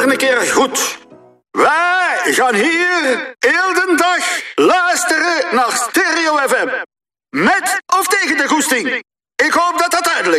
een keer goed. Wij gaan hier heel de dag luisteren naar Stereo FM. Met of tegen de goesting. Ik hoop dat dat duidelijk is.